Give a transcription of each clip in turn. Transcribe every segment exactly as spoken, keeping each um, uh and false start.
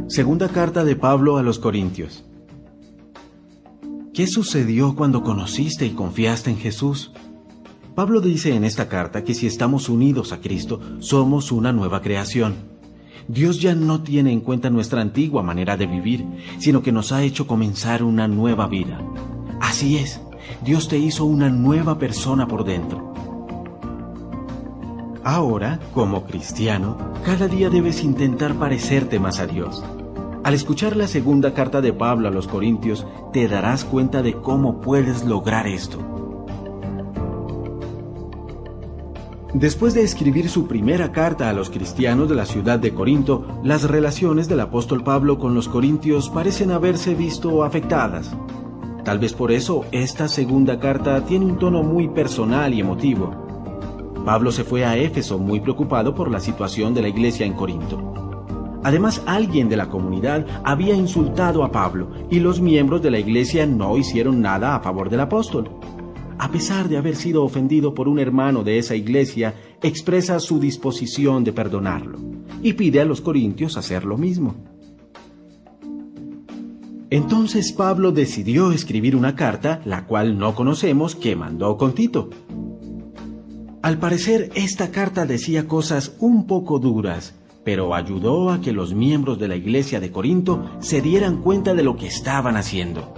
Segunda carta de Pablo a los Corintios. ¿Qué sucedió cuando conociste y confiaste en Jesús? Pablo dice en esta carta que si estamos unidos a Cristo, somos una nueva creación. Dios ya no tiene en cuenta nuestra antigua manera de vivir, sino que nos ha hecho comenzar una nueva vida. Así es, Dios te hizo una nueva persona por dentro. Ahora, como cristiano, cada día debes intentar parecerte más a Dios. Al escuchar la segunda carta de Pablo a los Corintios, te darás cuenta de cómo puedes lograr esto. Después de escribir su primera carta a los cristianos de la ciudad de Corinto, las relaciones del apóstol Pablo con los corintios parecen haberse visto afectadas. Tal vez por eso esta segunda carta tiene un tono muy personal y emotivo. Pablo se fue a Éfeso muy preocupado por la situación de la iglesia en Corinto. Además, alguien de la comunidad había insultado a Pablo y los miembros de la iglesia no hicieron nada a favor del apóstol. A pesar de haber sido ofendido por un hermano de esa iglesia, expresa su disposición de perdonarlo y pide a los corintios hacer lo mismo. Entonces Pablo decidió escribir una carta, la cual no conocemos, que mandó con Tito. Al parecer, esta carta decía cosas un poco duras, pero ayudó a que los miembros de la iglesia de Corinto se dieran cuenta de lo que estaban haciendo.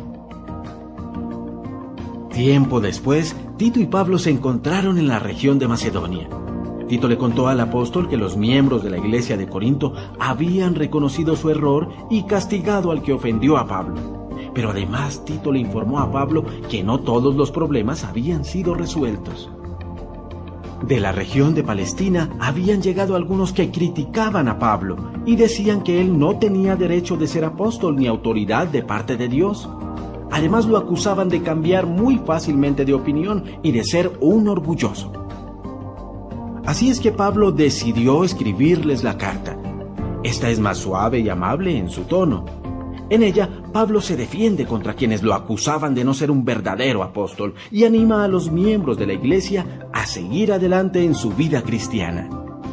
Tiempo después, Tito y Pablo se encontraron en la región de Macedonia. Tito le contó al apóstol que los miembros de la iglesia de Corinto habían reconocido su error y castigado al que ofendió a Pablo. Pero además, Tito le informó a Pablo que no todos los problemas habían sido resueltos. De la región de Palestina habían llegado algunos que criticaban a Pablo y decían que él no tenía derecho de ser apóstol ni autoridad de parte de Dios. Además lo acusaban de cambiar muy fácilmente de opinión y de ser un orgulloso. Así es que Pablo decidió escribirles la carta. Esta es más suave y amable en su tono. En ella, Pablo se defiende contra quienes lo acusaban de no ser un verdadero apóstol y anima a los miembros de la iglesia a seguir adelante en su vida cristiana.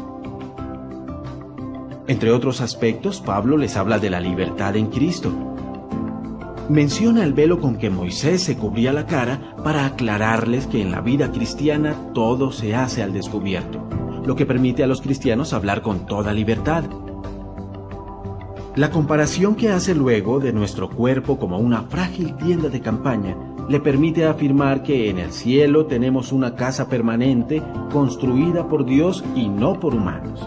Entre otros aspectos, Pablo les habla de la libertad en Cristo. Menciona el velo con que Moisés se cubría la cara para aclararles que en la vida cristiana todo se hace al descubierto, lo que permite a los cristianos hablar con toda libertad. La comparación que hace luego de nuestro cuerpo como una frágil tienda de campaña le permite afirmar que en el cielo tenemos una casa permanente construida por Dios y no por humanos.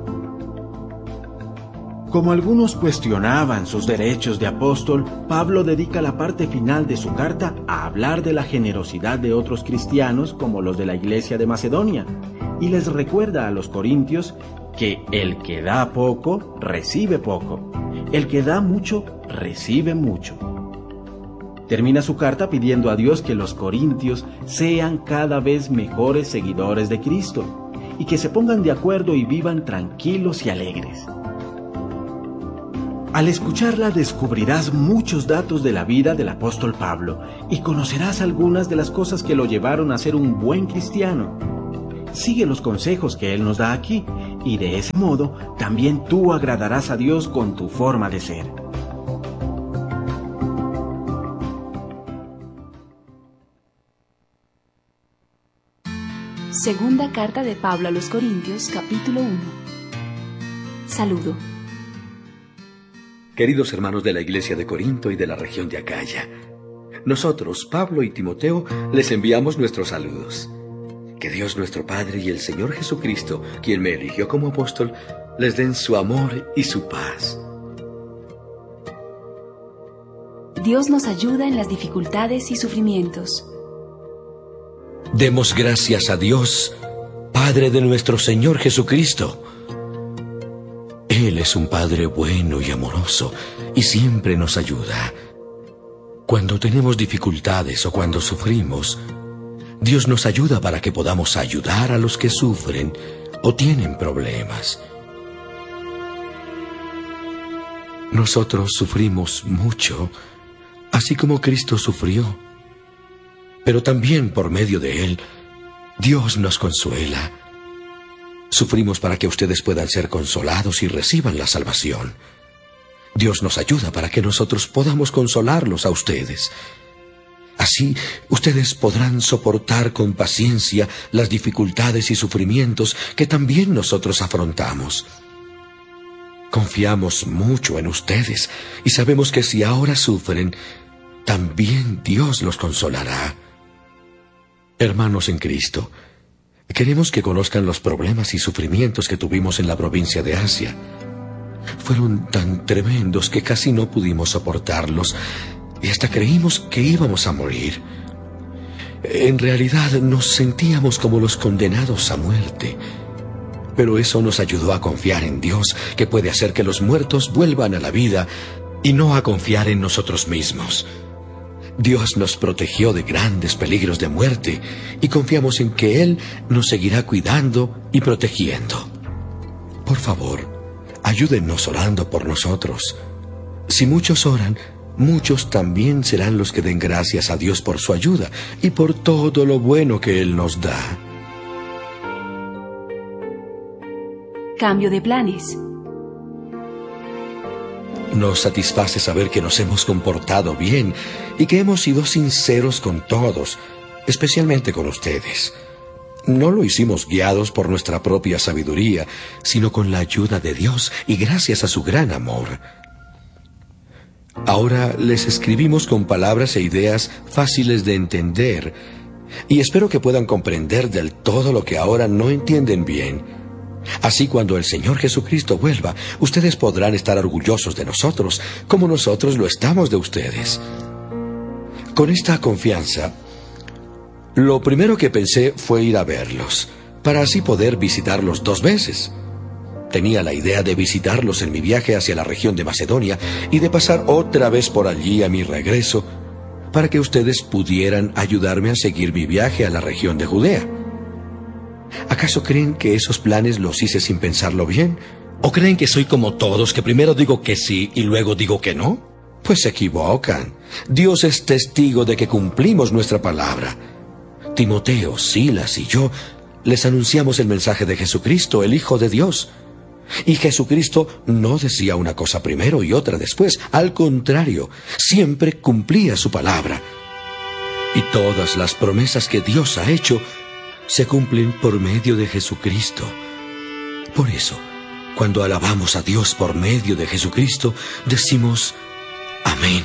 Como algunos cuestionaban sus derechos de apóstol, Pablo dedica la parte final de su carta a hablar de la generosidad de otros cristianos como los de la iglesia de Macedonia, y les recuerda a los corintios que el que da poco, recibe poco. El que da mucho, recibe mucho. Termina su carta pidiendo a Dios que los corintios sean cada vez mejores seguidores de Cristo y que se pongan de acuerdo y vivan tranquilos y alegres. Al escucharla descubrirás muchos datos de la vida del apóstol Pablo y conocerás algunas de las cosas que lo llevaron a ser un buen cristiano. Sigue los consejos que él nos da aquí y de ese modo también tú agradarás a Dios con tu forma de ser. Segunda carta de Pablo a los Corintios, capítulo uno. Saludo. Queridos hermanos de la iglesia de Corinto y de la región de Acaya, nosotros, Pablo y Timoteo, les enviamos nuestros saludos. Que Dios nuestro Padre y el Señor Jesucristo, quien me eligió como apóstol, les den su amor y su paz. Dios nos ayuda en las dificultades y sufrimientos. Demos gracias a Dios, Padre de nuestro Señor Jesucristo. Él es un Padre bueno y amoroso y siempre nos ayuda. Cuando tenemos dificultades o cuando sufrimos, Dios nos ayuda para que podamos ayudar a los que sufren o tienen problemas. Nosotros sufrimos mucho, así como Cristo sufrió. Pero también por medio de Él, Dios nos consuela. Sufrimos para que ustedes puedan ser consolados y reciban la salvación. Dios nos ayuda para que nosotros podamos consolarlos a ustedes. Así, ustedes podrán soportar con paciencia las dificultades y sufrimientos que también nosotros afrontamos. Confiamos mucho en ustedes y sabemos que si ahora sufren, también Dios los consolará. Hermanos en Cristo, queremos que conozcan los problemas y sufrimientos que tuvimos en la provincia de Asia. Fueron tan tremendos que casi no pudimos soportarlos y hasta creímos que íbamos a morir. En realidad nos sentíamos como los condenados a muerte. Pero eso nos ayudó a confiar en Dios, que puede hacer que los muertos vuelvan a la vida, y no a confiar en nosotros mismos. Dios nos protegió de grandes peligros de muerte, y confiamos en que Él nos seguirá cuidando y protegiendo. Por favor, ayúdennos orando por nosotros. Si muchos oran, muchos también serán los que den gracias a Dios por su ayuda y por todo lo bueno que Él nos da. Cambio de planes. Nos satisface saber que nos hemos comportado bien y que hemos sido sinceros con todos, especialmente con ustedes. No lo hicimos guiados por nuestra propia sabiduría, sino con la ayuda de Dios y gracias a su gran amor. Ahora les escribimos con palabras e ideas fáciles de entender, y espero que puedan comprender del todo lo que ahora no entienden bien. Así, cuando el Señor Jesucristo vuelva, ustedes podrán estar orgullosos de nosotros, como nosotros lo estamos de ustedes. Con esta confianza, lo primero que pensé fue ir a verlos, para así poder visitarlos dos veces. Tenía la idea de visitarlos en mi viaje hacia la región de Macedonia y de pasar otra vez por allí a mi regreso, para que ustedes pudieran ayudarme a seguir mi viaje a la región de Judea. ¿Acaso creen que esos planes los hice sin pensarlo bien? ¿O creen que soy como todos, que primero digo que sí y luego digo que no? Pues se equivocan. Dios es testigo de que cumplimos nuestra palabra. Timoteo, Silas y yo les anunciamos el mensaje de Jesucristo, el Hijo de Dios. Y Jesucristo no decía una cosa primero y otra después. Al contrario, siempre cumplía su palabra. Y todas las promesas que Dios ha hecho se cumplen por medio de Jesucristo. Por eso, cuando alabamos a Dios por medio de Jesucristo, decimos amén.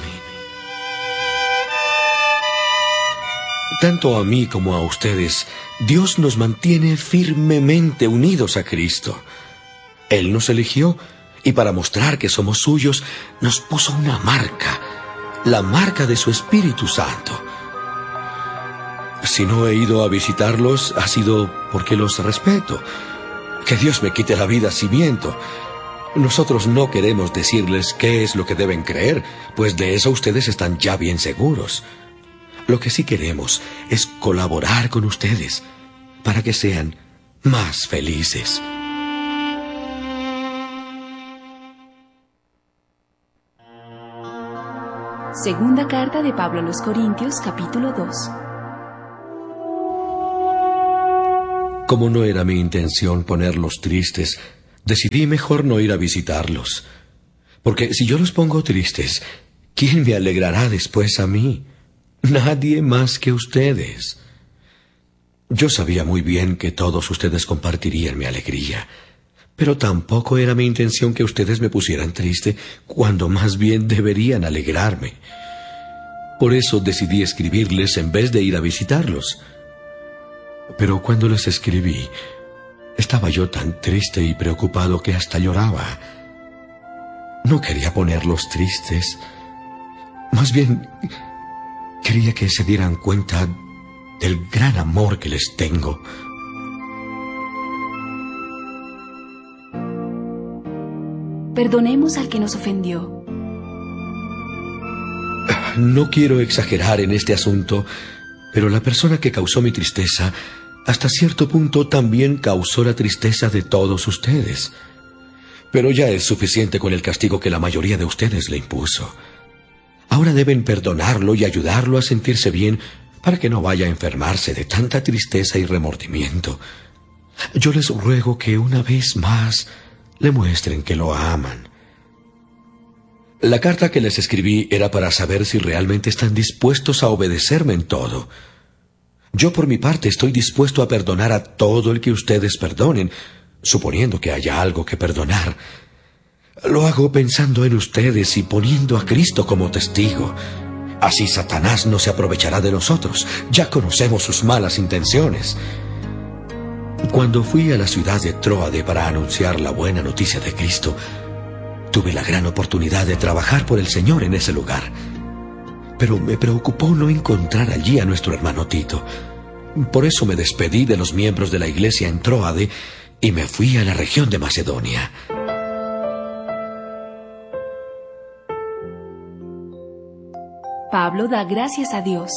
Tanto a mí como a ustedes, Dios nos mantiene firmemente unidos a Cristo. Él nos eligió y para mostrar que somos suyos, nos puso una marca, la marca de su Espíritu Santo. Si no he ido a visitarlos, ha sido porque los respeto. Que Dios me quite la vida si miento. Nosotros no queremos decirles qué es lo que deben creer, pues de eso ustedes están ya bien seguros. Lo que sí queremos es colaborar con ustedes para que sean más felices. Segunda carta de Pablo a los Corintios, capítulo dos. Como no era mi intención ponerlos tristes, decidí mejor no ir a visitarlos. Porque si yo los pongo tristes, ¿quién me alegrará después a mí? Nadie más que ustedes. Yo sabía muy bien que todos ustedes compartirían mi alegría, pero tampoco era mi intención que ustedes me pusieran triste, cuando más bien deberían alegrarme. Por eso decidí escribirles en vez de ir a visitarlos. Pero cuando les escribí, estaba yo tan triste y preocupado que hasta lloraba. No quería ponerlos tristes. Más bien, quería que se dieran cuenta del gran amor que les tengo. Perdonemos al que nos ofendió. No quiero exagerar en este asunto, pero la persona que causó mi tristeza, hasta cierto punto también causó la tristeza de todos ustedes. Pero ya es suficiente con el castigo que la mayoría de ustedes le impuso. Ahora deben perdonarlo y ayudarlo a sentirse bien para que no vaya a enfermarse de tanta tristeza y remordimiento. Yo les ruego que una vez más le muestren que lo aman. La carta que les escribí era para saber si realmente están dispuestos a obedecerme en todo. Yo por mi parte estoy dispuesto a perdonar a todo el que ustedes perdonen, suponiendo que haya algo que perdonar. Lo hago pensando en ustedes y poniendo a Cristo como testigo. Así Satanás no se aprovechará de nosotros. Ya conocemos sus malas intenciones. Cuando fui a la ciudad de Tróade para anunciar la buena noticia de Cristo, tuve la gran oportunidad de trabajar por el Señor en ese lugar. Pero me preocupó no encontrar allí a nuestro hermano Tito. Por eso me despedí de los miembros de la iglesia en Tróade y me fui a la región de Macedonia. Pablo da gracias a Dios.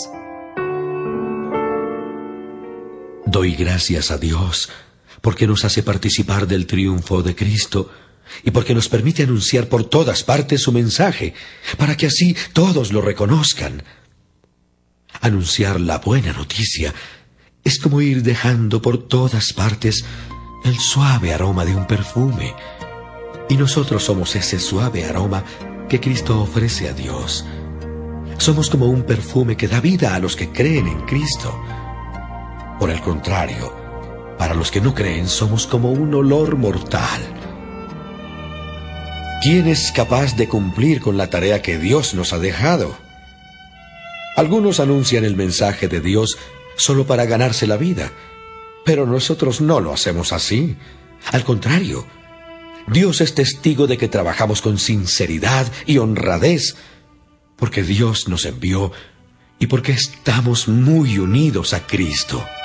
Doy gracias a Dios porque nos hace participar del triunfo de Cristo y porque nos permite anunciar por todas partes su mensaje, para que así todos lo reconozcan. Anunciar la buena noticia es como ir dejando por todas partes el suave aroma de un perfume. Y nosotros somos ese suave aroma que Cristo ofrece a Dios. Somos como un perfume que da vida a los que creen en Cristo. Por el contrario, para los que no creen somos como un olor mortal. ¿Quién es capaz de cumplir con la tarea que Dios nos ha dejado? Algunos anuncian el mensaje de Dios solo para ganarse la vida, pero nosotros no lo hacemos así. Al contrario, Dios es testigo de que trabajamos con sinceridad y honradez, porque Dios nos envió y porque estamos muy unidos a Cristo.